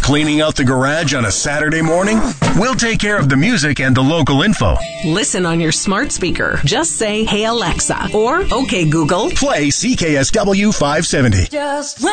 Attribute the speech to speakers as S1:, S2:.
S1: Cleaning out the garage on a Saturday morning? We'll take care of the music and the local info.
S2: Listen on your smart speaker. Just say, "Hey Alexa," or "Okay Google,
S1: play CKSW 570."
S3: Just